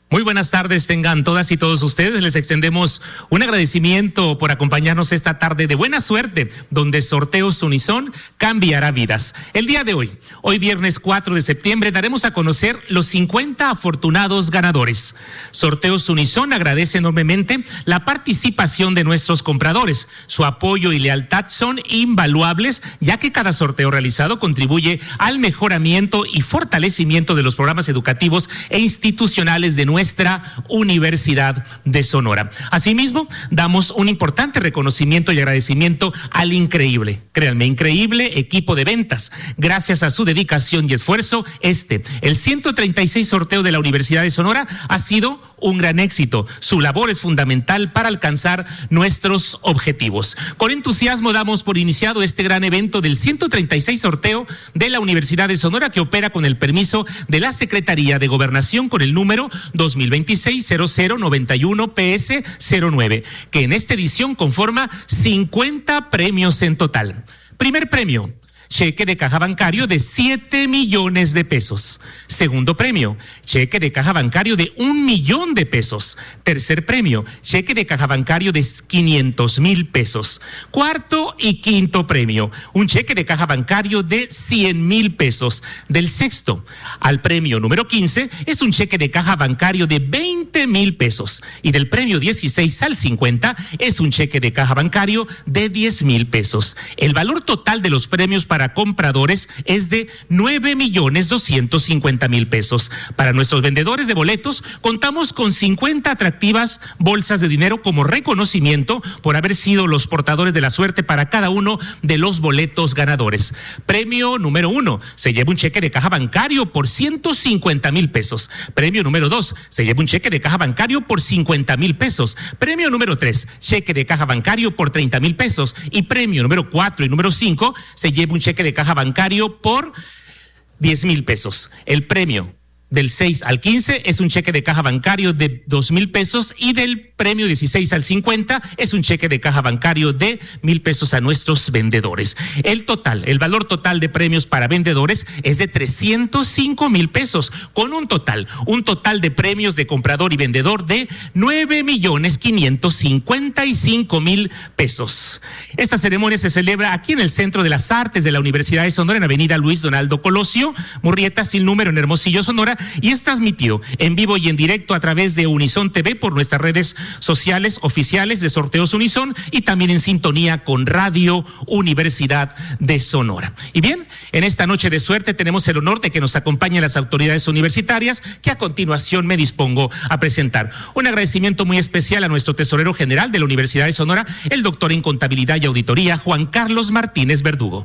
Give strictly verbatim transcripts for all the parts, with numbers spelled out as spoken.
Muy buenas tardes tengan todas y todos ustedes. Les extendemos un agradecimiento por acompañarnos esta tarde de buena suerte, donde Sorteos Unison cambiará vidas. El día de hoy, hoy viernes cuatro de septiembre, daremos a conocer los cincuenta afortunados ganadores. Sorteos Unison agradece enormemente la participación de nuestros compradores. Su apoyo y lealtad son invaluables, ya que cada sorteo realizado contribuye al mejoramiento y fortalecimiento de los programas educativos e institucionales de nuestra nuestra Universidad de Sonora. Asimismo, damos un importante reconocimiento y agradecimiento al increíble, créanme, increíble equipo de ventas. Gracias a su dedicación y esfuerzo, este, el ciento treinta y seis sorteo de la Universidad de Sonora, ha sido un gran éxito. Su labor es fundamental para alcanzar nuestros objetivos. Con entusiasmo damos por iniciado este gran evento del ciento treinta y seis sorteo de la Universidad de Sonora, que opera con el permiso de la Secretaría de Gobernación con el número dos mil veintiséis cero cero noventa y uno P S cero nueve, que en esta edición conforma cincuenta premios en total. Primer premio: cheque de caja bancario de siete millones de pesos. Segundo premio: cheque de caja bancario de un millón de pesos. Tercer premio: cheque de caja bancario de quinientos mil pesos. Cuarto y quinto premio: un cheque de caja bancario de cien mil pesos. Del sexto al premio número quince es un cheque de caja bancario de veinte mil pesos. Y del premio dieciséis al cincuenta es un cheque de caja bancario de diez mil pesos. El valor total de los premios para Para compradores es de nueve millones doscientos cincuenta mil pesos. Para nuestros vendedores de boletos, contamos con cincuenta atractivas bolsas de dinero como reconocimiento por haber sido los portadores de la suerte para cada uno de los boletos ganadores. Premio número uno: se lleva un cheque de caja bancario por ciento cincuenta mil pesos. Premio número dos: se lleva un cheque de caja bancario por cincuenta mil pesos. Premio número tres: cheque de caja bancario por treinta mil pesos. Y premio número cuatro y número cinco: se lleva un cheque de caja bancario por diez mil pesos. El premio del seis al quince es un cheque de caja bancario de dos mil pesos y del premio dieciséis al cincuenta es un cheque de caja bancario de mil pesos a nuestros vendedores. El total, el valor total de premios para vendedores es de trescientos cinco mil pesos, con un total, un total de premios de comprador y vendedor de nueve millones quinientos cincuenta y cinco mil pesos. Esta ceremonia se celebra aquí en el Centro de las Artes de la Universidad de Sonora, en Avenida Luis Donaldo Colosio, Murrieta sin número, en Hermosillo, Sonora, y es transmitido en vivo y en directo a través de Unison T V por nuestras redes sociales oficiales de Sorteos Unison y también en sintonía con Radio Universidad de Sonora. Y bien, en esta noche de suerte tenemos el honor de que nos acompañen las autoridades universitarias, que a continuación me dispongo a presentar. Un agradecimiento muy especial a nuestro tesorero general de la Universidad de Sonora, el doctor en Contabilidad y Auditoría, Juan Carlos Martínez Verdugo.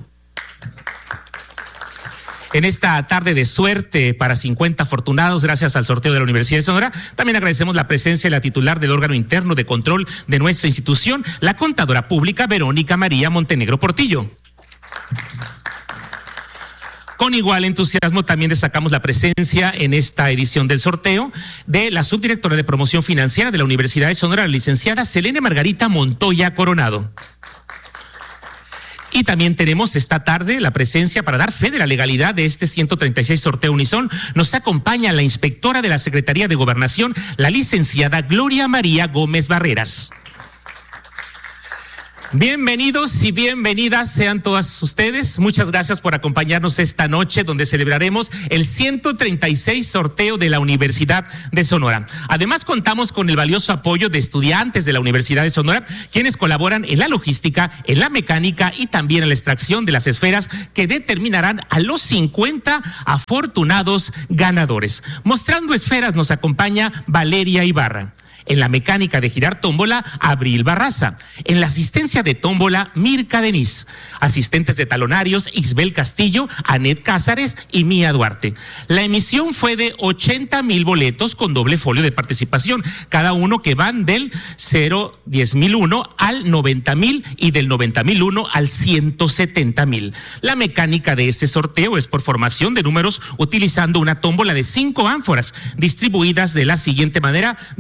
En esta tarde de suerte para cincuenta afortunados, gracias al sorteo de la Universidad de Sonora, también agradecemos la presencia de la titular del órgano interno de control de nuestra institución, la contadora pública Verónica María Montenegro Portillo. Con igual entusiasmo también destacamos la presencia en esta edición del sorteo de la subdirectora de Promoción Financiera de la Universidad de Sonora, la licenciada Selene Margarita Montoya Coronado. Y también tenemos esta tarde la presencia, para dar fe de la legalidad de este ciento treinta y seis sorteo Unison, nos acompaña la inspectora de la Secretaría de Gobernación, la licenciada Gloria María Gómez Barreras. Bienvenidos y bienvenidas sean todas ustedes. Muchas gracias por acompañarnos esta noche, donde celebraremos el ciento treinta y seis sorteo de la Universidad de Sonora. Además, contamos con el valioso apoyo de estudiantes de la Universidad de Sonora, quienes colaboran en la logística, en la mecánica y también en la extracción de las esferas que determinarán a los cincuenta afortunados ganadores. Mostrando esferas nos acompaña Valeria Ibarra. En la mecánica de girar tómbola, Abril Barraza. En la asistencia de tómbola, Mirka Denis. Asistentes de talonarios, Isbel Castillo, Anet Cázares y Mía Duarte. La emisión fue de ochenta mil boletos con doble folio de participación, cada uno que van del cero diez mil uno al noventa mil y del noventa mil uno al ciento setenta mil. La mecánica de este sorteo es por formación de números utilizando una tómbola de cinco ánforas, distribuidas de la siguiente manera: de izquierda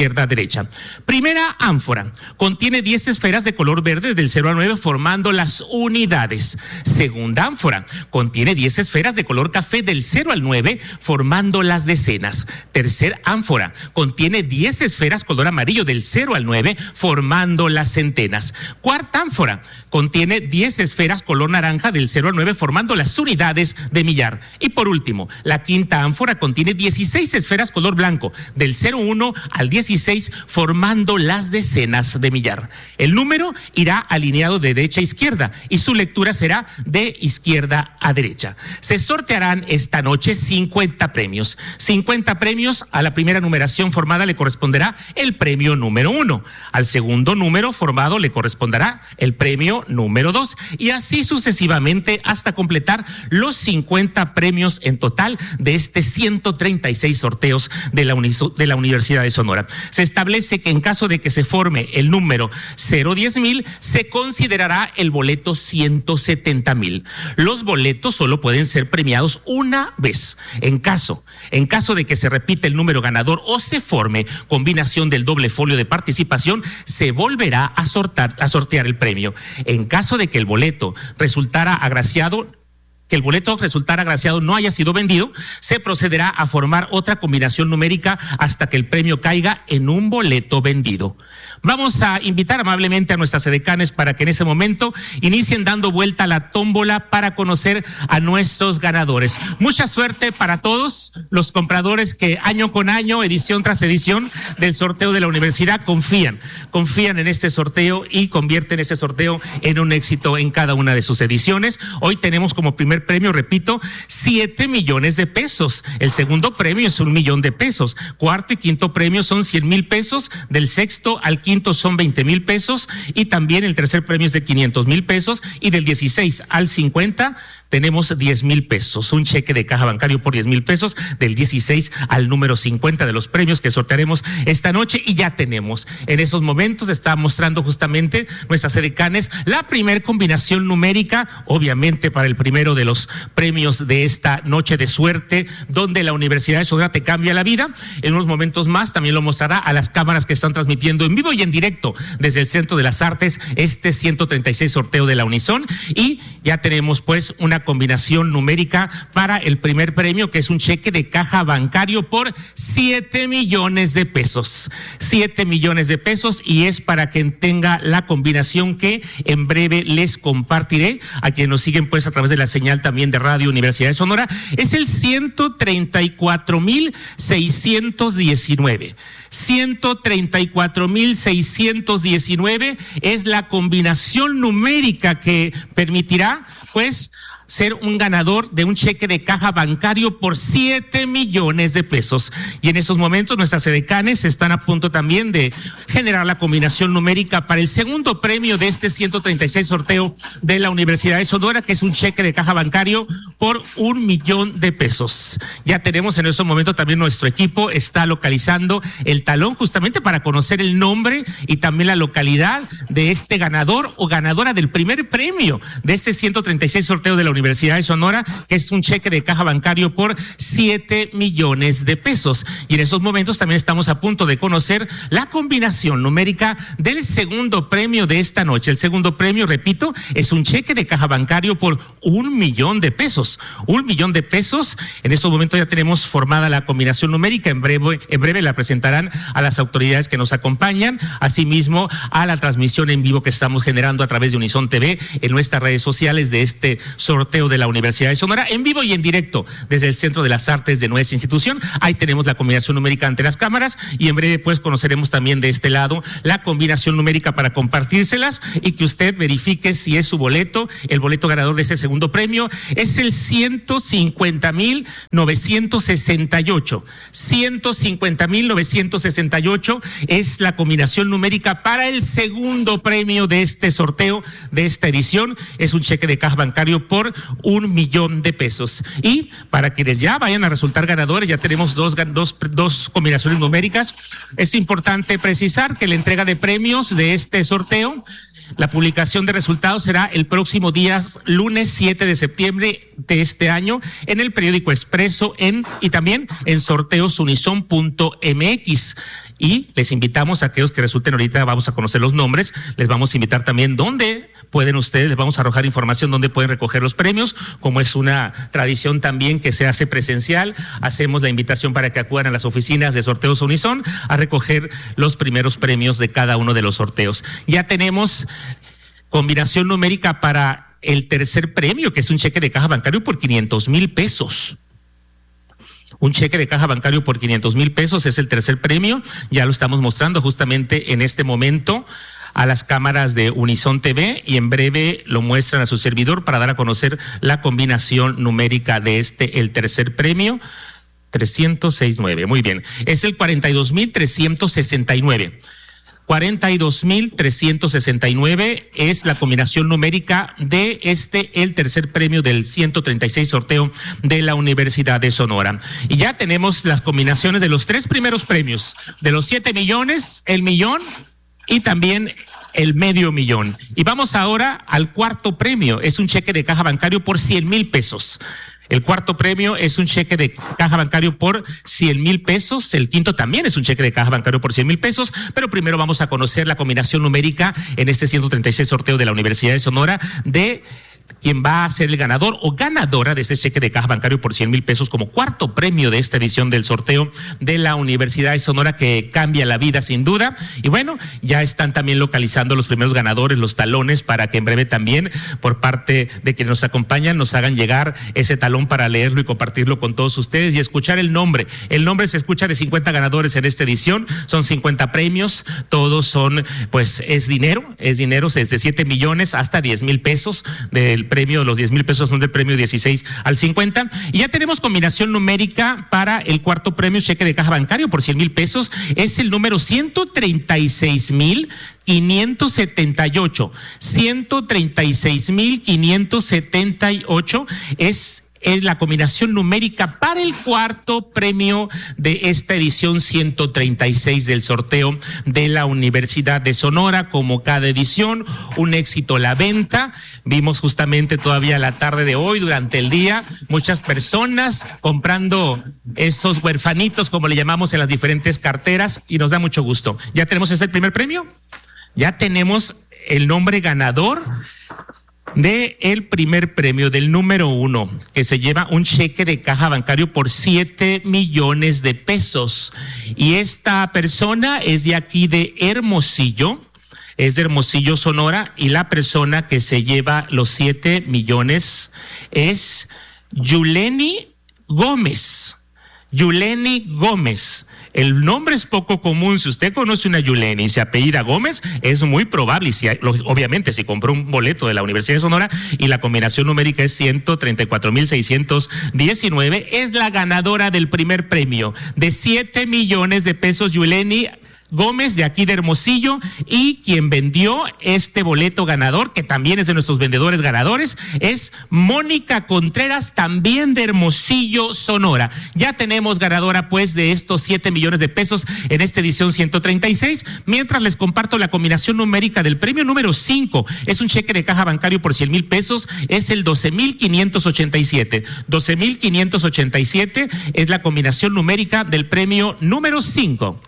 izquierda a derecha. Primera ánfora. Contiene diez esferas de color verde del cero al nueve formando las unidades. Segunda ánfora. Contiene diez esferas de color café del cero al nueve formando las decenas. Tercer ánfora. Contiene diez esferas color amarillo del cero al nueve formando las centenas. Cuarta ánfora. Contiene diez esferas color naranja del cero al nueve formando las unidades de millar. Y por último, la quinta ánfora contiene dieciséis esferas color blanco del cero punto uno al dieciséis formando las decenas de millar. El número irá alineado de derecha a izquierda y su lectura será de izquierda a derecha. Se sortearán esta noche cincuenta premios. cincuenta premios. A la primera numeración formada le corresponderá el premio número uno. Al segundo número formado le corresponderá el premio número dos y así sucesivamente hasta completar los cincuenta premios en total de este ciento treinta y seis sorteos de la, Uniso, de la Universidad de Sonora. Se establece que en caso de que se forme el número cero diez mil, se considerará el boleto ciento setenta mil. Los boletos solo pueden ser premiados una vez. En caso, en caso de que se repita el número ganador o se forme combinación del doble folio de participación, se volverá a, sortar, a sortear el premio. En caso de que el boleto resultara agraciado, que el boleto resultara agraciado no haya sido vendido, se procederá a formar otra combinación numérica hasta que el premio caiga en un boleto vendido. Vamos a invitar amablemente a nuestras edecanes para que en ese momento inicien dando vuelta a la tómbola para conocer a nuestros ganadores. Mucha suerte para todos los compradores que año con año, edición tras edición del sorteo de la universidad confían, confían en este sorteo y convierten ese sorteo en un éxito en cada una de sus ediciones. Hoy tenemos como primer premio, repito, siete millones de pesos. El segundo premio es un millón de pesos. Cuarto y quinto premio son cien mil pesos. Del sexto al quinto son veinte mil pesos. Y también el tercer premio es de quinientos mil pesos. Y del dieciséis al cincuenta tenemos diez mil pesos. Un cheque de caja bancario por diez mil pesos. Del dieciséis al número cincuenta de los premios que sortearemos esta noche. Y ya tenemos. En esos momentos está mostrando justamente nuestras edecanes la primer combinación numérica, obviamente para el primero de los premios de esta noche de suerte, donde la Universidad de Sonora te cambia la vida. En unos momentos más también lo mostrará a las cámaras que están transmitiendo en vivo y en directo desde el Centro de las Artes este ciento treinta y seis sorteo de la Unison. Y ya tenemos pues una combinación numérica para el primer premio, que es un cheque de caja bancario por siete millones de pesos. siete millones de pesos, y es para quien tenga la combinación que en breve les compartiré a quienes nos siguen pues a través de la señal también de Radio Universidad de Sonora. Es el ciento treinta y cuatro mil seiscientos diecinueve. ciento treinta y cuatro mil seiscientos diecinueve es la combinación numérica que permitirá pues ser un ganador de un cheque de caja bancario por siete millones de pesos. Y en esos momentos nuestras edecanes están a punto también de generar la combinación numérica para el segundo premio de este ciento treinta y seis sorteo de la Universidad de Sonora, que es un cheque de caja bancario por un millón de pesos. Ya tenemos en esos momentos también nuestro equipo está localizando el talón justamente para conocer el nombre y también la localidad de este ganador o ganadora del primer premio de este ciento treinta y seis sorteo de la Universidad Universidad de Sonora, que es un cheque de caja bancario por siete millones de pesos. Y en esos momentos también estamos a punto de conocer la combinación numérica del segundo premio de esta noche. El segundo premio, repito, es un cheque de caja bancario por un millón de pesos. Un millón de pesos. En estos momentos ya tenemos formada la combinación numérica. En breve, en breve la presentarán a las autoridades que nos acompañan, asimismo a la transmisión en vivo que estamos generando a través de Unison T V en nuestras redes sociales de este sorteo de la Universidad de Sonora, en vivo y en directo desde el Centro de las Artes de nuestra institución. Ahí tenemos la combinación numérica ante las cámaras y en breve pues conoceremos también de este lado la combinación numérica para compartírselas y que usted verifique si es su boleto. El boleto ganador de ese segundo premio es el ciento cincuenta mil novecientos sesenta y ocho. ciento cincuenta mil novecientos sesenta y ocho es la combinación numérica para el segundo premio de este sorteo de esta edición. Es un cheque de caja bancario por un millón de pesos. Y para quienes ya vayan a resultar ganadores, ya tenemos dos, dos, dos combinaciones numéricas. Es importante precisar que la entrega de premios de este sorteo La publicación de resultados será el próximo día lunes siete de septiembre de este año en el periódico Expreso en, y también en sorteos unison punto m x. Y les invitamos a aquellos que resulten, ahorita vamos a conocer los nombres, les vamos a invitar también dónde pueden ustedes, les vamos a arrojar información dónde pueden recoger los premios, como es una tradición también que se hace presencial, hacemos la invitación para que acudan a las oficinas de Sorteos Unison a recoger los primeros premios de cada uno de los sorteos. Ya tenemos combinación numérica para el tercer premio, que es un cheque de caja bancario por quinientos mil pesos. Un cheque de caja bancario por quinientos mil pesos es el tercer premio. Ya lo estamos mostrando justamente en este momento a las cámaras de Unison T V y en breve lo muestran a su servidor para dar a conocer la combinación numérica de este, el tercer premio. trescientos sesenta y nueve, muy bien. Es el cuarenta y dos mil trescientos sesenta y nueve. cuarenta y dos mil trescientos sesenta y nueve es la combinación numérica de este, el tercer premio del ciento treinta y seis sorteo de la Universidad de Sonora. Y ya tenemos las combinaciones de los tres primeros premios, de los siete millones, el millón y también el medio millón. Y vamos ahora al cuarto premio, es un cheque de caja bancario por cien mil pesos. El cuarto premio es un cheque de caja bancario por cien mil pesos. El quinto también es un cheque de caja bancario por cien mil pesos. Pero primero vamos a conocer la combinación numérica en este ciento treinta y seis sorteo de la Universidad de Sonora de quien va a ser el ganador o ganadora de este cheque de caja bancario por cien mil pesos como cuarto premio de esta edición del sorteo de la Universidad de Sonora, que cambia la vida sin duda. Y bueno, ya están también localizando los primeros ganadores, los talones, para que en breve también por parte de quienes nos acompañan nos hagan llegar ese talón para leerlo y compartirlo con todos ustedes y escuchar el nombre. El nombre se escucha de cincuenta ganadores en esta edición, son cincuenta premios, todos son, pues es dinero, es dinero desde siete millones hasta diez mil pesos del premio, los diez mil pesos son del premio dieciséis al cincuenta. Y ya tenemos combinación numérica para el cuarto premio, cheque de caja bancario por cien mil pesos, es el número ciento treinta y seis mil quinientos setenta y ocho. ciento treinta y seis mil quinientos setenta y ocho es es la combinación numérica para el cuarto premio de esta edición ciento treinta y seis del sorteo de la Universidad de Sonora. Como cada edición, un éxito la venta. Vimos justamente todavía la tarde de hoy, durante el día, muchas personas comprando esos huerfanitos, como le llamamos en las diferentes carteras, y nos da mucho gusto. ¿Ya tenemos ese primer premio? Ya tenemos el nombre ganador de el primer premio, del número uno, que se lleva un cheque de caja bancario por siete millones de pesos. Y esta persona es de aquí de Hermosillo, es de Hermosillo, Sonora, y la persona que se lleva los siete millones es Yuleni Gómez. Yuleni Gómez. El nombre es poco común. Si usted conoce una Yuleni y se apellida Gómez, es muy probable, y si, obviamente si compró un boleto de la Universidad de Sonora y la combinación numérica es ciento treinta y cuatro mil seiscientos diecinueve, es la ganadora del primer premio de siete millones de pesos, Yuleni Gómez, de aquí de Hermosillo, y quien vendió este boleto ganador, que también es de nuestros vendedores ganadores, es Mónica Contreras, también de Hermosillo, Sonora. Ya tenemos ganadora pues de estos siete millones de pesos en esta edición ciento treinta y seis, mientras les comparto la combinación numérica del premio número cinco, es un cheque de caja bancario por cien mil pesos, es el doce mil quinientos ochenta y siete. doce mil quinientos ochenta y siete es la combinación numérica del premio número cinco.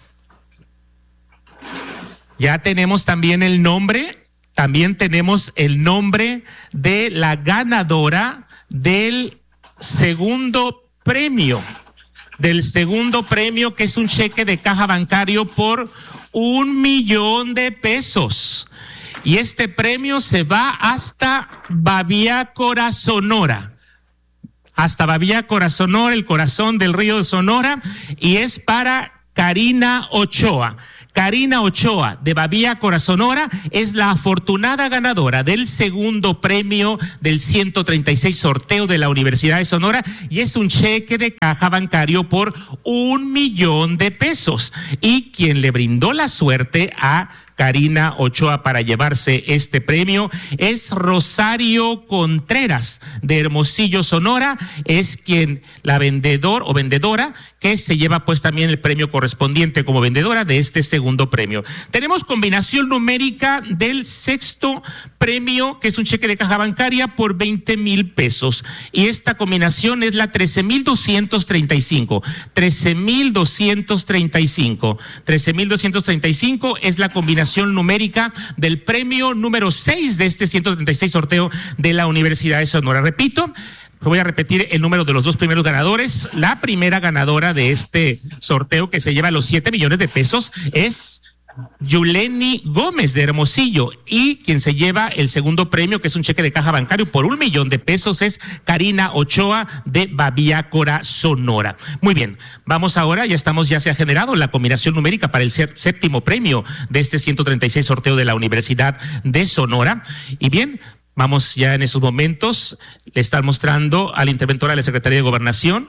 Ya tenemos también el nombre, también tenemos el nombre de la ganadora del segundo premio, del segundo premio, que es un cheque de caja bancario por un millón de pesos. Y este premio se va hasta Baviácora, Sonora. Hasta Baviácora, Sonora, el corazón del río de Sonora, y es para Karina Ochoa. Karina Ochoa, de Baviácora, Sonora, es la afortunada ganadora del segundo premio del ciento treinta y seis sorteo de la Universidad de Sonora, y es un cheque de caja bancario por un millón de pesos. Y quien le brindó la suerte a Karina Ochoa para llevarse este premio. Es Rosario Contreras de Hermosillo, Sonora, es quien la vendedor o vendedora que se lleva pues también el premio correspondiente como vendedora de este segundo premio. Tenemos combinación numérica del sexto premio, que es un cheque de caja bancaria por veinte mil pesos, y esta combinación es la trece mil doscientos treinta y cinco. trece mil doscientos treinta y cinco. trece mil doscientos treinta y cinco es la combinación numérica del premio número seis de este ciento treinta y seis sorteo de la Universidad de Sonora. Repito, voy a repetir el número de los dos primeros ganadores. La primera ganadora de este sorteo, que se lleva los siete millones de pesos, es Yuleni Gómez de Hermosillo, y quien se lleva el segundo premio, que es un cheque de caja bancario por un millón de pesos, es Karina Ochoa de Babiácora, Sonora. Muy bien, vamos ahora, ya estamos, ya se ha generado la combinación numérica para el séptimo premio de este ciento treinta y seis sorteo de la Universidad de Sonora. Y bien, vamos ya en esos momentos, le están mostrando al interventor de la Secretaría de Gobernación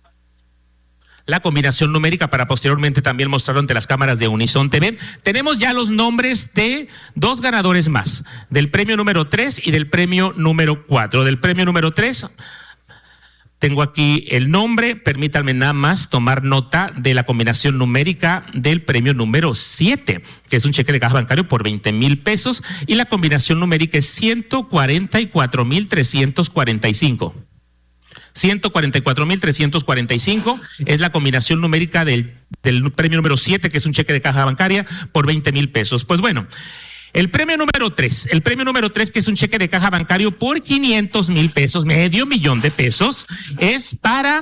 la combinación numérica para posteriormente también mostrarlo ante las cámaras de Unison T V. Tenemos ya los nombres de dos ganadores más, del premio número tres y del premio número cuatro. Del premio número tres, tengo aquí el nombre, permítanme nada más tomar nota de la combinación numérica del premio número siete, que es un cheque de caja bancario por veinte mil pesos, y la combinación numérica es ciento cuarenta y cuatro mil trescientos cuarenta y cinco. ciento cuarenta y cuatro mil trescientos cuarenta y cinco es la combinación numérica del, del premio número siete, que es un cheque de caja bancaria por veinte mil pesos. Pues bueno, el premio número tres, el premio número tres, que es un cheque de caja bancario por quinientos mil pesos, medio millón de pesos, es para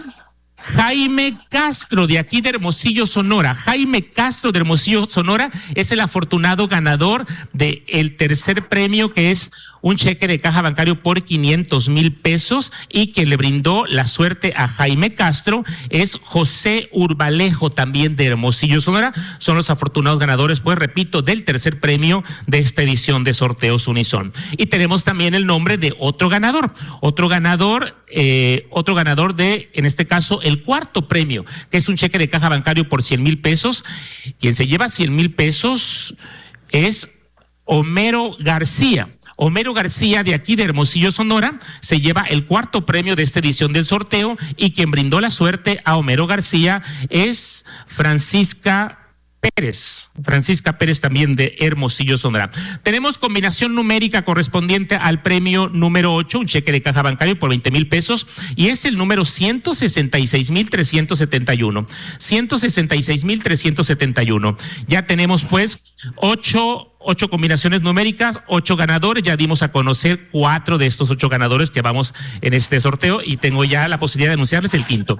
Jaime Castro, de aquí de Hermosillo, Sonora. Jaime Castro de Hermosillo, Sonora, es el afortunado ganador del tercer premio, que es un cheque de caja bancario por quinientos mil pesos, y quien le brindó la suerte a Jaime Castro es José Urbalejo, también de Hermosillo, Sonora. Son los afortunados ganadores, pues repito, del tercer premio de esta edición de Sorteos Unison. Y tenemos también el nombre de otro ganador, otro ganador, eh, otro ganador de, en este caso, el cuarto premio, que es un cheque de caja bancario por cien mil pesos. Quien se lleva cien mil pesos es Homero García. Homero García, de aquí de Hermosillo, Sonora, se lleva el cuarto premio de esta edición del sorteo, y quien brindó la suerte a Homero García es Francisca Pérez, Francisca Pérez, también de Hermosillo, Sonora. Tenemos combinación numérica correspondiente al premio número ocho, un cheque de caja bancario por veinte mil pesos, y es el número ciento sesenta y seis mil trescientos setenta y uno. ciento sesenta y seis mil trescientos setenta y uno. Ya tenemos pues ocho Ocho combinaciones numéricas, ocho ganadores. Ya dimos a conocer cuatro de estos ocho ganadores que vamos en este sorteo, y tengo ya la posibilidad de anunciarles el quinto.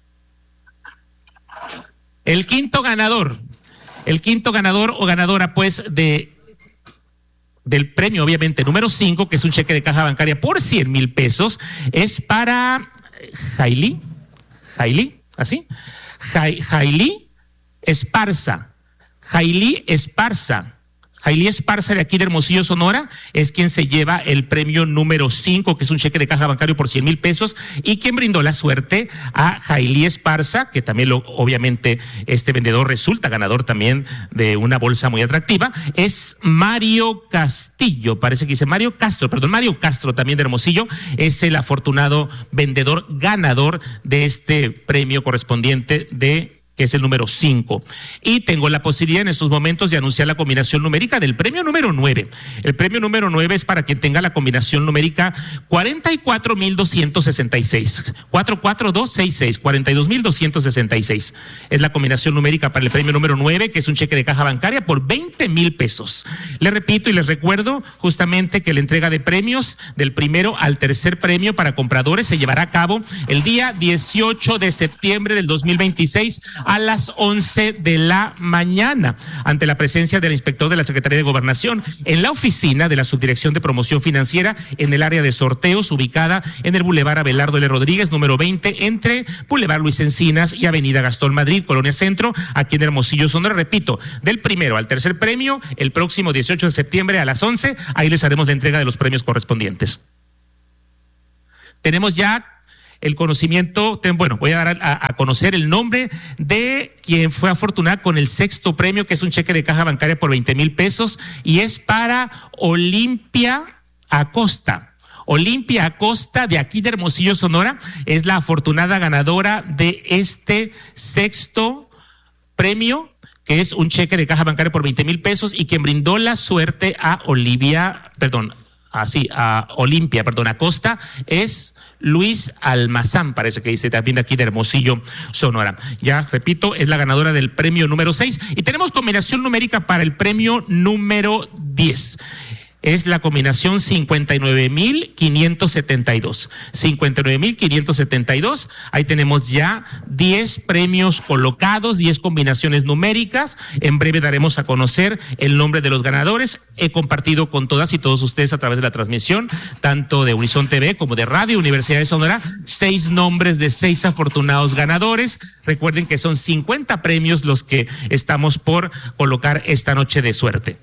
El quinto ganador, el quinto ganador o ganadora pues de del premio, obviamente, número cinco, que es un cheque de caja bancaria por cien mil pesos, es para Jaili, Jaili, ¿así? Jaili Esparza, Jaili Esparza. Jaili Esparza, de aquí de Hermosillo, Sonora, es quien se lleva el premio número cinco, que es un cheque de caja bancario por cien mil pesos, y quien brindó la suerte a Jaili Esparza, que también lo, obviamente este vendedor resulta ganador también de una bolsa muy atractiva, es Mario Castillo, parece que dice Mario Castro, perdón, Mario Castro, también de Hermosillo, es el afortunado vendedor ganador de este premio correspondiente de que es el número cinco. Y tengo la posibilidad en estos momentos de anunciar la combinación numérica del premio número nueve. El premio número nueve es para quien tenga la combinación numérica cuarenta y cuatro mil doscientos sesenta y seis. cuatro cuatro dos seis seis, cuarenta y dos mil doscientos sesenta y seis. Es la combinación numérica para el premio número nueve, que es un cheque de caja bancaria por veinte mil pesos. Les repito y les recuerdo justamente que la entrega de premios del primero al tercer premio para compradores se llevará a cabo el día dieciocho de septiembre del dos mil veintiséis a las once de la mañana, ante la presencia del inspector de la Secretaría de Gobernación en la oficina de la Subdirección de Promoción Financiera en el área de sorteos, ubicada en el Boulevard Abelardo L. Rodríguez, número veinte, entre Boulevard Luis Encinas y Avenida Gastón Madrid, Colonia Centro, aquí en Hermosillo, Sonora. Repito, del primero al tercer premio, el próximo dieciocho de septiembre a las once, ahí les haremos la entrega de los premios correspondientes. Tenemos ya el conocimiento, bueno, voy a dar a, a conocer el nombre de quien fue afortunada con el sexto premio, que es un cheque de caja bancaria por veinte mil pesos, y es para Olimpia Acosta. Olimpia Acosta, de aquí de Hermosillo, Sonora, es la afortunada ganadora de este sexto premio, que es un cheque de caja bancaria por veinte mil pesos, y quien brindó la suerte a Olivia, perdón, así, a Olimpia, perdón, Acosta, es Luis Almazán, parece que dice, también de aquí de Hermosillo, Sonora. Ya, repito, es la ganadora del premio número seis, y tenemos combinación numérica para el premio número diez. Es la combinación cincuenta y nueve mil quinientos setenta y dos. cincuenta y nueve mil quinientos setenta y dos. Ahí tenemos ya diez premios colocados, diez combinaciones numéricas. En breve daremos a conocer el nombre de los ganadores. He compartido con todas y todos ustedes a través de la transmisión, tanto de Unison T V como de Radio Universidad de Sonora, seis nombres de seis afortunados ganadores. Recuerden que son cincuenta premios los que estamos por colocar esta noche de suerte.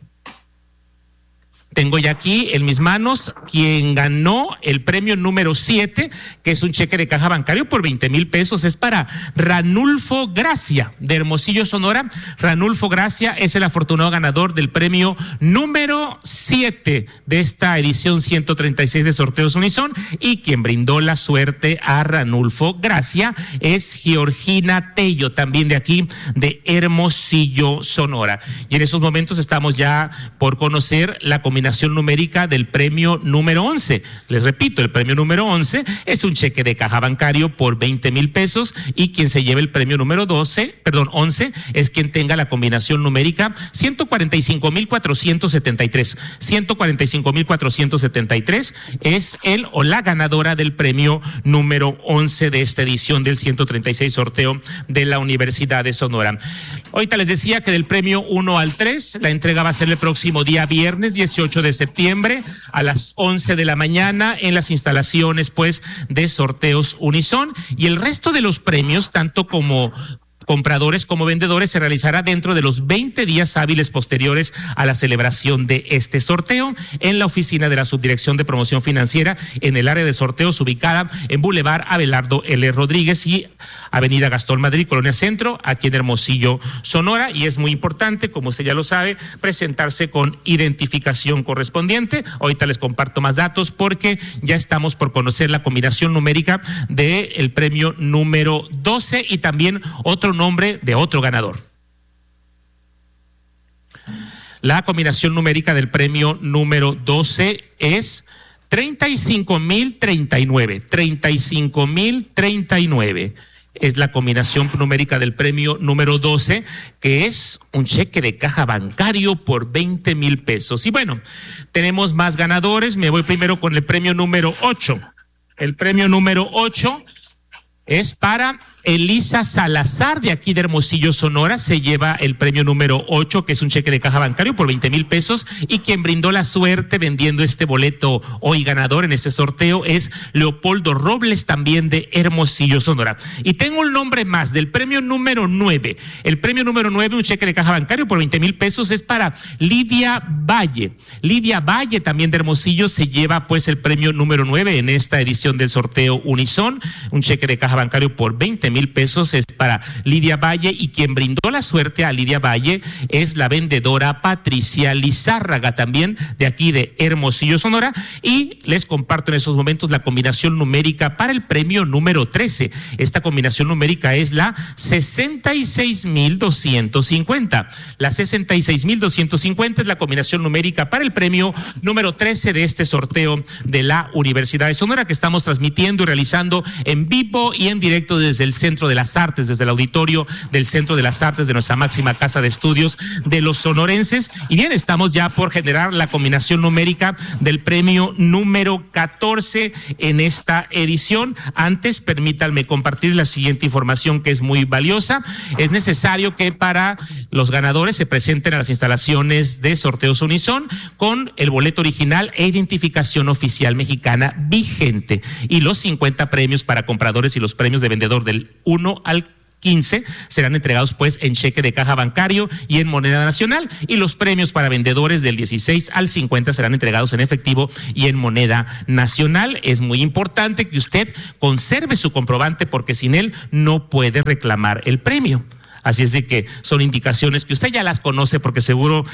Tengo ya aquí en mis manos quien ganó el premio número siete, que es un cheque de caja bancario por veinte mil pesos. Es para Ranulfo Gracia, de Hermosillo, Sonora. Ranulfo Gracia es el afortunado ganador del premio número siete de esta edición ciento treinta y seis de Sorteos Unison, y quien brindó la suerte a Ranulfo Gracia es Georgina Tello, también de aquí de Hermosillo, Sonora. Y en esos momentos estamos ya por conocer la combinación numérica del premio número once. Les repito, el premio número once es un cheque de caja bancario por veinte mil pesos, y quien se lleve el premio número doce, perdón, once, es quien tenga la combinación numérica ciento cuarenta y cinco mil cuatrocientos setenta y tres. ciento cuarenta y cinco mil cuatrocientos setenta y tres es el o la ganadora del premio número once de esta edición del ciento treinta y seis sorteo de la Universidad de Sonora. Ahorita les decía que del premio uno al tres, la entrega va a ser el próximo día viernes dieciocho de septiembre a las once de la mañana en las instalaciones pues de Sorteos Unison, y el resto de los premios, tanto como compradores como vendedores, se realizará dentro de los veinte días hábiles posteriores a la celebración de este sorteo en la oficina de la Subdirección de Promoción Financiera en el área de sorteos ubicada en Boulevard Abelardo L. Rodríguez y Avenida Gastón Madrid, Colonia Centro, aquí en Hermosillo, Sonora. Y es muy importante, como usted ya lo sabe, presentarse con identificación correspondiente. Ahorita les comparto más datos porque ya estamos por conocer la combinación numérica del premio número doce y también otro nombre de otro ganador. La combinación numérica del premio número doce es treinta y cinco mil treinta y nueve. treinta y cinco mil treinta y nueve es la combinación numérica del premio número doce, que es un cheque de caja bancario por veinte mil pesos. Y bueno, tenemos más ganadores. Me voy primero con el premio número ocho. El premio número ocho es para Elisa Salazar, de aquí de Hermosillo, Sonora. Se lleva el premio número ocho, que es un cheque de caja bancario por veinte mil pesos, y quien brindó la suerte vendiendo este boleto hoy ganador en este sorteo es Leopoldo Robles, también de Hermosillo, Sonora. Y tengo un nombre más del premio número nueve. El premio número nueve, un cheque de caja bancario por veinte mil pesos, es para Lidia Valle. Lidia Valle, también de Hermosillo, se lleva pues el premio número nueve en esta edición del sorteo Unison, un cheque de caja bancario por veinte mil pesos es para Lidia Valle, y quien brindó la suerte a Lidia Valle es la vendedora Patricia Lizárraga, también de aquí de Hermosillo, Sonora. Y les comparto en esos momentos la combinación numérica para el premio número trece. Esta combinación numérica es la sesenta y seis mil doscientos cincuenta. La sesenta y seis mil doscientos cincuenta es la combinación numérica para el premio número trece de este sorteo de la Universidad de Sonora, que estamos transmitiendo y realizando en vivo y en directo desde el Centro de las Artes, desde el auditorio del Centro de las Artes de nuestra máxima casa de estudios de los sonorenses. Y bien, estamos ya por generar la combinación numérica del premio número catorce en esta edición. Antes, permítanme compartir la siguiente información que es muy valiosa. Es necesario que para los ganadores se presenten a las instalaciones de Sorteos Unison con el boleto original e identificación oficial mexicana vigente, y los cincuenta premios para compradores y los premios de vendedor del uno al quince serán entregados pues en cheque de caja bancario y en moneda nacional, y los premios para vendedores del dieciséis al cincuenta serán entregados en efectivo y en moneda nacional. Es muy importante que usted conserve su comprobante porque sin él no puede reclamar el premio. Así es de que son indicaciones que usted ya las conoce porque seguro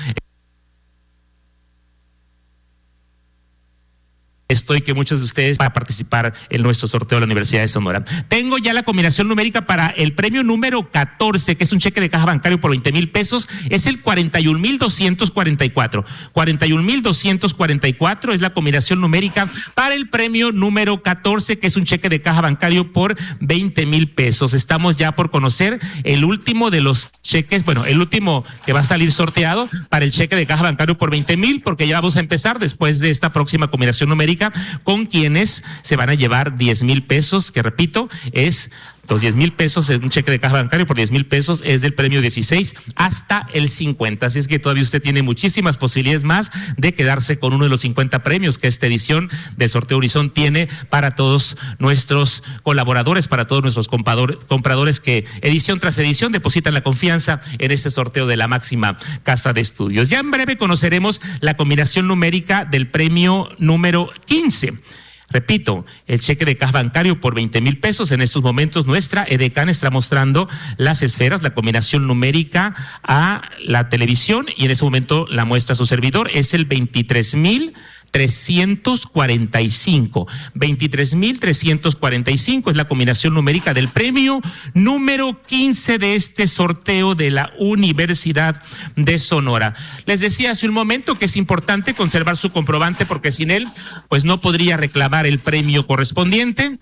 estoy que muchos de ustedes van a participar en nuestro sorteo de la Universidad de Sonora. Tengo ya la combinación numérica para el premio número catorce, que es un cheque de caja bancario por veinte mil pesos, es el cuarenta y un mil doscientos cuarenta y cuatro. cuarenta y un mil doscientos cuarenta y cuatro es la combinación numérica para el premio número catorce, que es un cheque de caja bancario por veinte mil pesos. Estamos ya por conocer el último de los cheques, bueno, el último que va a salir sorteado para el cheque de caja bancario por veinte mil, porque ya vamos a empezar después de esta próxima combinación numérica con quienes se van a llevar diez mil pesos, que repito, es los diez mil pesos, un cheque de caja bancario por diez mil pesos es del premio dieciséis hasta el cincuenta. Así es que todavía usted tiene muchísimas posibilidades más de quedarse con uno de los cincuenta premios que esta edición del sorteo Unison tiene para todos nuestros colaboradores, para todos nuestros compradores que edición tras edición depositan la confianza en este sorteo de la máxima casa de estudios. Ya en breve conoceremos la combinación numérica del premio número quince. Repito, el cheque de caja bancario por veinte mil pesos. En estos momentos nuestra Edecán está mostrando las esferas, la combinación numérica a la televisión, y en ese momento la muestra su servidor. Es el veintitrés mil trescientos cuarenta y cinco. veintitrés mil trescientos cuarenta y cinco es la combinación numérica del premio número quince de este sorteo de la Universidad de Sonora. Les decía hace un momento que es importante conservar su comprobante porque sin él pues no podría reclamar el premio correspondiente.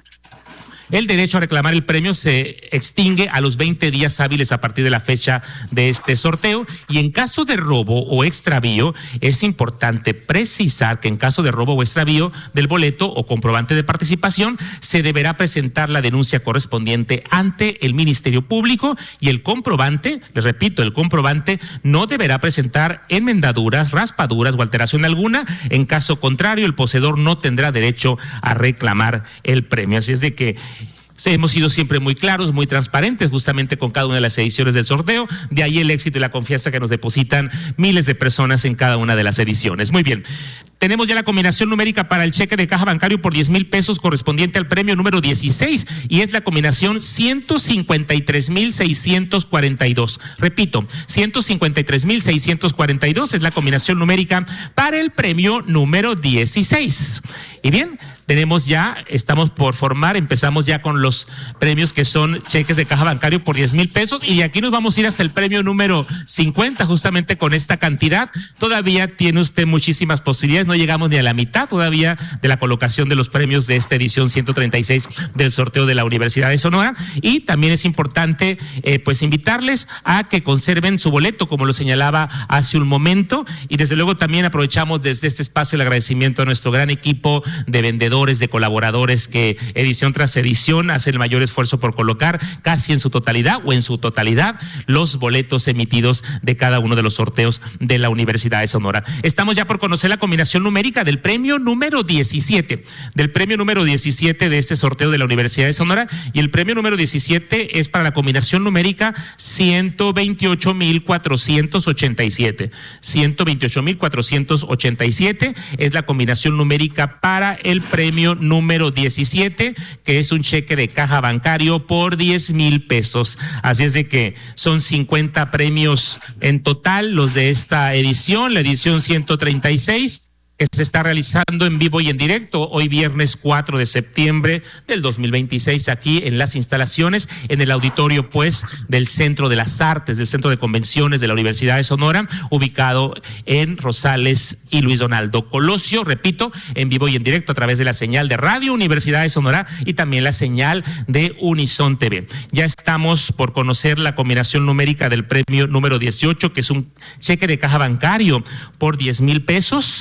El derecho a reclamar el premio se extingue a los veinte días hábiles a partir de la fecha de este sorteo, y en caso de robo o extravío es importante precisar que en caso de robo o extravío del boleto o comprobante de participación se deberá presentar la denuncia correspondiente ante el Ministerio Público, y el comprobante, les repito, el comprobante no deberá presentar enmendaduras, raspaduras o alteración alguna. En caso contrario, el poseedor no tendrá derecho a reclamar el premio. Así es de que Sí, hemos sido siempre muy claros, muy transparentes justamente con cada una de las ediciones del sorteo, de ahí el éxito y la confianza que nos depositan miles de personas en cada una de las ediciones. Muy bien, tenemos ya la combinación numérica para el cheque de caja bancario por diez mil pesos correspondiente al premio número dieciséis, y es la combinación ciento cincuenta y tres mil seiscientos cuarenta y dos. Repito, ciento cincuenta y tres mil seiscientos cuarenta y dos es la combinación numérica para el premio número dieciséis. Y bien, tenemos ya, estamos por formar, empezamos ya con los premios que son cheques de caja bancario por diez mil pesos, y de aquí nos vamos a ir hasta el premio número cincuenta, justamente con esta cantidad. Todavía tiene usted muchísimas posibilidades, no llegamos ni a la mitad todavía de la colocación de los premios de esta edición ciento treinta y seis del sorteo de la Universidad de Sonora, y también es importante eh, pues invitarles a que conserven su boleto, como lo señalaba hace un momento, y desde luego también aprovechamos desde este espacio el agradecimiento a nuestro gran equipo de vendedores, de colaboradores que edición tras edición hacen el mayor esfuerzo por colocar casi en su totalidad o en su totalidad los boletos emitidos de cada uno de los sorteos de la Universidad de Sonora. Estamos ya por conocer la combinación numérica del premio número diecisiete, del premio número diecisiete de este sorteo de la Universidad de Sonora, y el premio número diecisiete es para la combinación numérica ciento veintiocho mil cuatrocientos ochenta y siete. ciento veintiocho mil cuatrocientos ochenta y siete es la combinación numérica para el premio número diecisiete, que es un cheque de caja bancario por diez mil pesos. Así es de que son cincuenta premios en total los de esta edición, la edición ciento treinta y seis, que se está realizando en vivo y en directo hoy viernes cuatro de septiembre del dos mil veintiséis aquí en las instalaciones, en el auditorio pues del Centro de las Artes, del Centro de Convenciones de la Universidad de Sonora, ubicado en Rosales y Luis Donaldo Colosio. Repito, en vivo y en directo a través de la señal de Radio Universidad de Sonora y también la señal de Unison T V. Ya estamos por conocer la combinación numérica del premio número dieciocho, que es un cheque de caja bancario por diez mil pesos.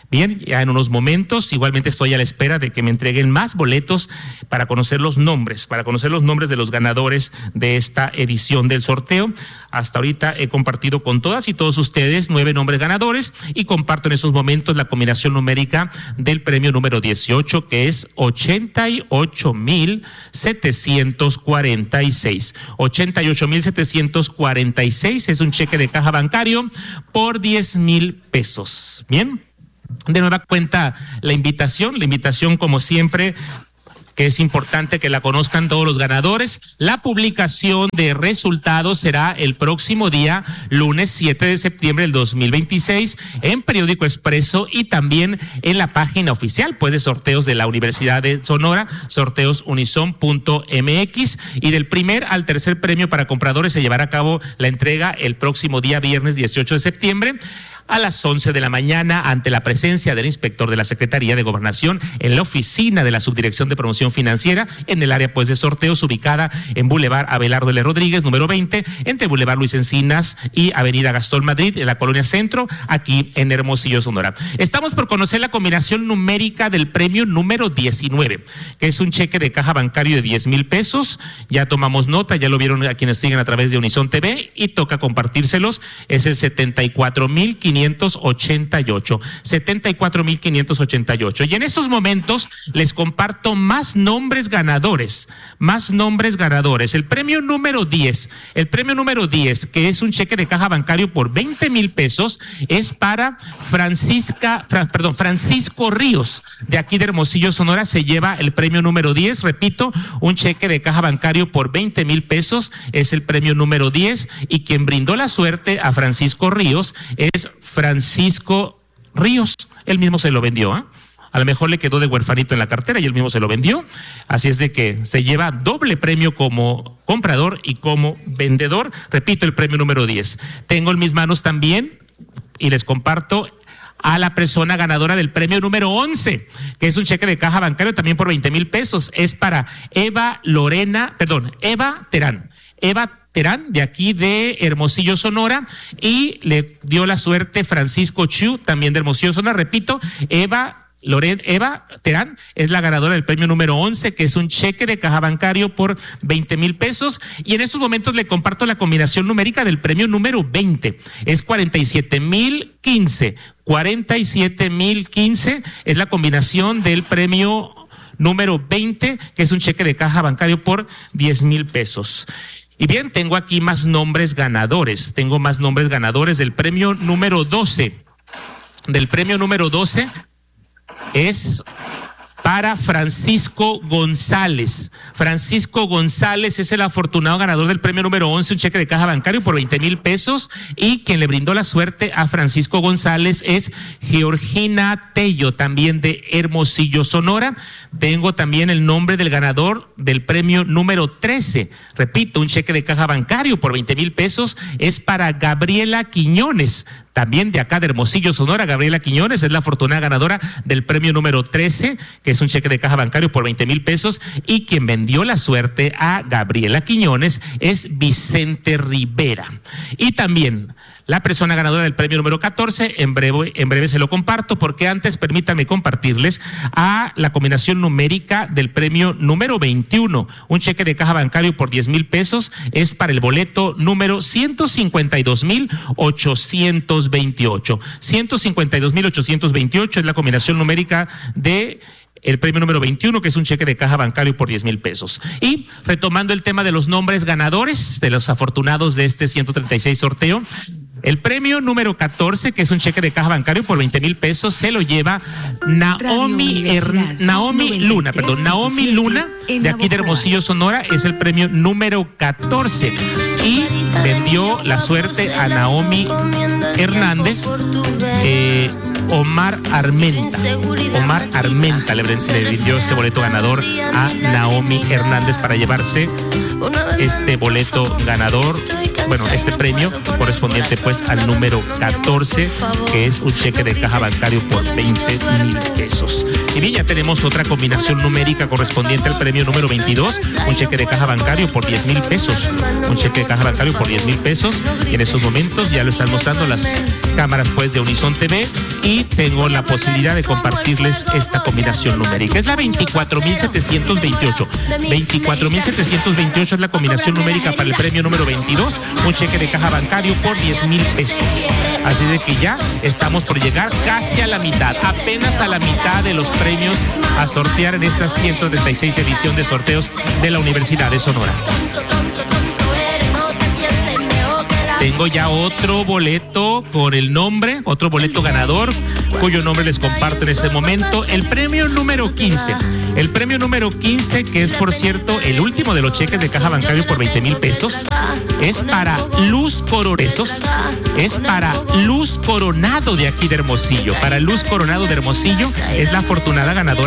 Bien, ya en unos momentos, igualmente estoy a la espera de que me entreguen más boletos para conocer los nombres, para conocer los nombres de los ganadores de esta edición del sorteo. Hasta ahorita he compartido con todas y todos ustedes nueve nombres ganadores y comparto en estos momentos la combinación numérica del premio número dieciocho, que es ochenta y ocho mil setecientos cuarenta y seis. ochenta y ocho mil setecientos cuarenta y seis es un cheque de caja bancario por diez mil pesos. Bien. De nueva cuenta la invitación, la invitación como siempre, que es importante que la conozcan todos los ganadores. La publicación de resultados será el próximo día, lunes siete de septiembre del dos mil veintiséis, en Periódico Expreso y también en la página oficial pues de sorteos de la Universidad de Sonora, sorteos unison punto m x, y del primer al tercer premio para compradores se llevará a cabo la entrega el próximo día, viernes dieciocho de septiembre. A las once de la mañana, ante la presencia del inspector de la Secretaría de Gobernación en la oficina de la Subdirección de Promoción Financiera, en el área pues de sorteos, ubicada en Boulevard Abelardo L. Rodríguez, número veinte, entre Boulevard Luis Encinas y Avenida Gastón Madrid, en la Colonia Centro, aquí en Hermosillo, Sonora. Estamos por conocer la combinación numérica del premio número diecinueve, que es un cheque de caja bancario de diez mil pesos. Ya tomamos nota, ya lo vieron a quienes siguen a través de Unison T V y toca compartírselos. Es el setenta y cuatro mil quinientos ochenta y ocho, setenta y cuatro mil quinientos ochenta y ocho. Y en estos momentos les comparto más nombres ganadores, más nombres ganadores. El premio número diez, el premio número diez, que es un cheque de caja bancario por veinte mil pesos, es para Francisca, Fran, perdón, Francisco Ríos, de aquí de Hermosillo, Sonora. Se lleva el premio número diez, repito, un cheque de caja bancario por veinte mil pesos, es el premio número diez, y quien brindó la suerte a Francisco Ríos es Francisco Ríos. Él mismo se lo vendió, ¿eh? A lo mejor le quedó de huerfanito en la cartera y él mismo se lo vendió. Así es de que se lleva doble premio como comprador y como vendedor. Repito, el premio número diez. Tengo en mis manos también, y les comparto, a la persona ganadora del premio número once, que es un cheque de caja bancario también por veinte mil pesos. Es para Eva Lorena, perdón, Eva Terán. Eva Terán, de aquí de Hermosillo, Sonora, y le dio la suerte Francisco Chu, también de Hermosillo, Sonora. Repito, Eva Loren, Eva Terán es la ganadora del premio número once, que es un cheque de caja bancario por veinte mil pesos. Y en estos momentos le comparto la combinación numérica del premio número veinte. Es cuarenta y siete mil quince. cuarenta y siete mil quince es la combinación del premio número veinte, que es un cheque de caja bancario por diez mil pesos. Y bien, tengo aquí más nombres ganadores. Tengo más nombres ganadores del premio número doce. Del premio número doce es para Francisco González. Francisco González es el afortunado ganador del premio número once, un cheque de caja bancario por veinte mil pesos, y quien le brindó la suerte a Francisco González es Georgina Tello, también de Hermosillo, Sonora. Tengo también el nombre del ganador del premio número trece. Repito, un cheque de caja bancario por veinte mil pesos, es para Gabriela Quiñones, también de acá de Hermosillo, Sonora. Gabriela Quiñones es la afortunada ganadora del premio número trece, que es un cheque de caja bancario por veinte mil pesos, y quien vendió la suerte a Gabriela Quiñones es Vicente Rivera. Y también la persona ganadora del premio número catorce, en breve, en breve se lo comparto, porque antes permítanme compartirles a la combinación numérica del premio número veintiuno, un cheque de caja bancario por diez mil pesos, es para el boleto número ciento cincuenta y dos mil ochocientos veintiocho. ciento cincuenta y dos mil ochocientos veintiocho es la combinación numérica de el premio número veintiuno, que es un cheque de caja bancario por diez mil pesos. Y retomando el tema de los nombres ganadores, de los afortunados de este ciento treinta y seis sorteo, el premio número catorce, que es un cheque de caja bancario por veinte mil pesos, se lo lleva Naomi, er, Naomi Luna, perdón, Naomi Luna, de aquí de Hermosillo, Sonora, es el premio número catorce. Y vendió la suerte a Naomi Hernández, eh, Omar Armenta. Omar Armenta le, le dio este boleto ganador a Naomi Hernández para llevarse este boleto ganador, bueno, este premio correspondiente pues al número catorce, que es un cheque de caja bancario por veinte mil pesos. Y bien, ya tenemos otra combinación numérica correspondiente al premio número veintidós, un cheque de caja bancario por diez mil pesos, un cheque de caja bancario por diez mil pesos, y en estos momentos ya lo están mostrando las cámaras pues de Unison T V y tengo la posibilidad de compartirles esta combinación numérica. Es la veinticuatro mil setecientos veintiocho. veinticuatro mil setecientos veintiocho es la combinación numérica para el premio número veintidós, un cheque de caja bancario por diez mil pesos. Así de que ya estamos por llegar casi a la mitad, apenas a la mitad de los premios a sortear en esta ciento treinta y seis edición de sorteos de la Universidad de Sonora. Tengo ya otro boleto con el nombre, otro boleto ganador, cuyo nombre les comparto en este momento. El premio número quince. El premio número quince, que es por cierto el último de los cheques de caja bancario por veinte mil pesos, es para Luz Cororesos, es para Luz Coronado de aquí de Hermosillo. Para Luz Coronado de Hermosillo es la afortunada ganadora